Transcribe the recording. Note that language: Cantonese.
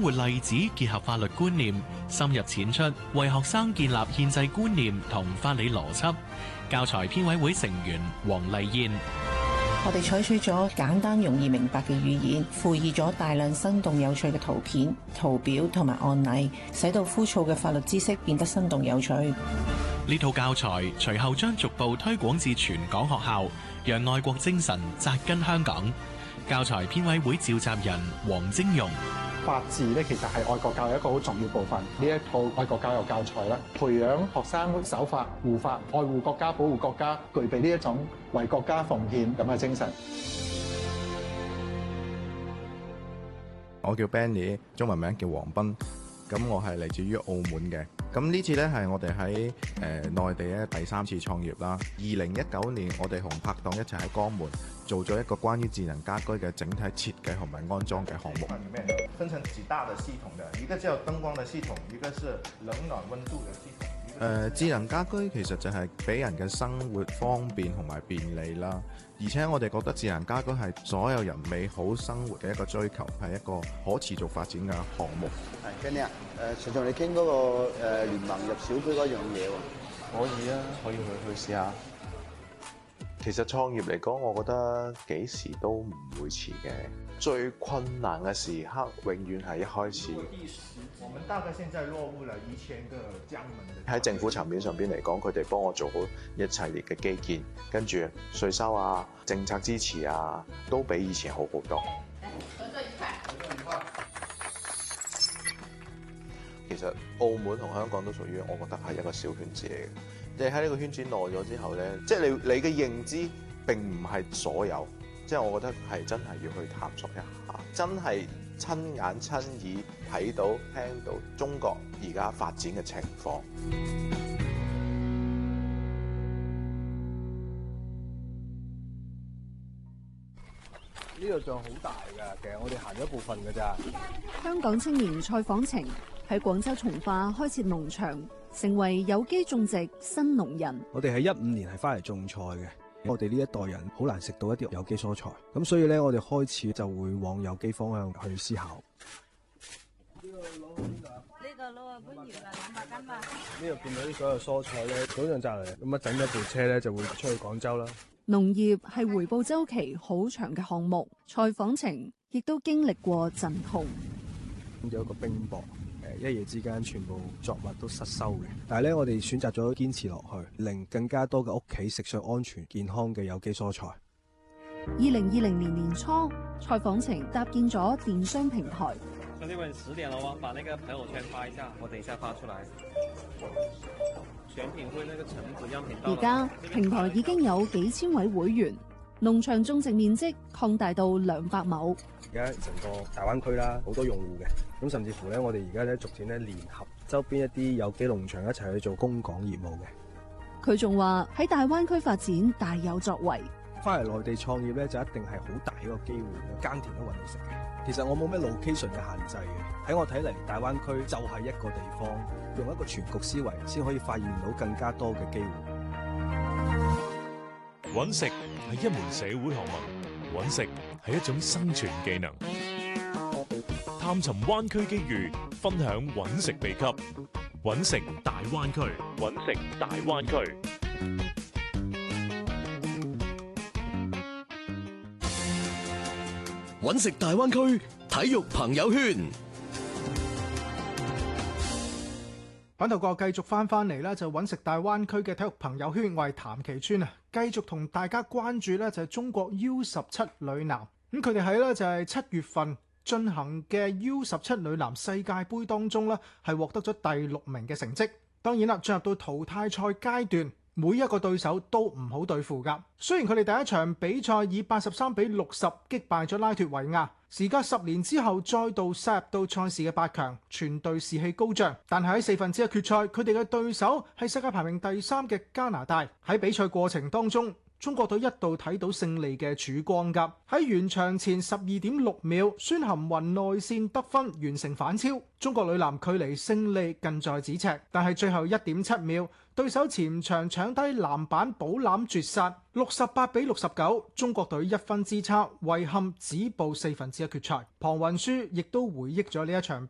生活例子結合法律觀念，深入淺出，為學生建立憲制觀念同法理邏輯。教材編委會成員黃麗燕。 我哋採取咗簡單容易明白嘅語言，附以咗大量生動有趣嘅圖片、圖表同埋案例，使到枯燥嘅法律知識變得生動有趣。 呢套教材隨後將逐步推廣至全港學校，讓愛國精神扎根香港。教材編委會召集人黃晶容。 法治咧，其實係愛國教育一個好重要部分。呢一套愛國教育教材咧，培養學生守法、護法、愛護國家、保護國家，具備呢一種為國家奉獻咁嘅精神。 我叫 Benny， 中文名叫黃斌。咁我係嚟自於澳門嘅。咁呢次咧係我哋喺內地咧第3次創業啦。2019年我哋同拍檔一齊喺江門做咗一個關於智能家居嘅整體設計同埋安裝嘅項目。裡面分成幾大的系統嘅，一個叫燈光嘅系統，一個是冷暖溫度嘅系統。智能家居其實就係俾人嘅生活方便同埋便利啦，而且我哋覺得智能家居係所有人美好生活嘅一個追求，係一個可持續發展嘅項目。 係 Benny 啊，隨同你傾嗰個聯盟入小區嗰樣嘢喎。 可以啊，可以去試下。其實創業嚟講，我覺得幾時都唔會遲嘅。最困難嘅時刻，永遠係一開始。 我們大概現在落戶了1000個江門的。 喺政府層面上邊嚟講，佢哋幫我做好一系列嘅基建，跟住稅收啊、政策支持啊，都比以前好好多。其實澳門同香港都屬於，我覺得係一個小圈子嚟嘅。你喺呢個圈子耐咗之後咧，即係你嘅認知並唔係所有，即係我覺得係真係要去探索一下，真係親眼親耳睇到聽到中國而家發展嘅情況。 呢度仲好大㗎，其實我哋行咗一部分㗎咋。 香港青年蔡訪程喺廣州從化開設農場，成為有機種植新農人。 我哋喺15年係翻嚟種菜嘅，我哋呢一代人好難食到一啲有機蔬菜，咁所以咧我哋開始就會往有機方向去思考。呢個攞啊，搬葉啦，200斤嘛。呢度見到啲所有蔬菜咧，早上摘嚟，咁一整一部車咧就會出去廣州啦。 農業係回報週期好長嘅項目，蔡訪程亦都經歷過陣痛。 有一個冰雹，一夜之間全部作物都失收嘅。但係咧，我哋選擇咗堅持落去，令更加多嘅屋企食上安全健康嘅有機蔬菜。 2020年年初，蔡訪程搭建咗電商平台。 兄弟們10點了喎，把那個朋友圈發一下，我等一下發出來。選品會那個橙子樣品。 而家平台已經有幾千位會員，農場種植面積擴大到200畝。 而家成個大灣區啦，好多用戶嘅，咁甚至乎咧，我哋而家咧逐漸咧聯合周邊一啲有機農場一齊去做供港業務嘅。 佢仲話喺大灣區發展大有作為。 翻嚟內地創業咧，就一定係好大一個機會，耕田都搵到食嘅。其實我冇咩 location 嘅限制嘅，喺我睇嚟，大灣區就係一個地方，用一個全局思維，先可以發現到更加多嘅機會。 搵食係一門社會學問，搵食係一種生存技能。探尋灣區機遇，分享搵食秘笈，搵食大灣區，搵食大灣區。 搵食大灣區體育朋友圈， 版頭哥繼續翻嚟啦，就搵食大灣區嘅體育朋友圈，我係譚其川啊，繼續同大家關注咧就係中國 U17 女籃，咁佢哋喺咧就係7月份進行嘅 U17 女籃世界盃當中咧係獲得咗第6名嘅成績。當然啦，進入到淘汰賽階段，每一個對手都唔好對付㗎。雖然佢哋第一場比賽以83-60擊敗咗拉脫維亞，時隔10年之後再度殺入到賽事嘅8強，全隊士氣高漲。但係喺4分之一決賽，佢哋嘅對手係世界排名第3嘅加拿大。喺比賽過程當中，中國隊一度睇到勝利嘅曙光㗎。喺完場前12.6秒，孫涵雲內線得分完成反超，中國女籃距離勝利近在咫尺。但係最後1.7秒，對手前場搶低籃板補籃絕殺，68-69，中國隊1分之差，遺憾止步4分之一決賽。龐雲舒亦都回憶咗呢一場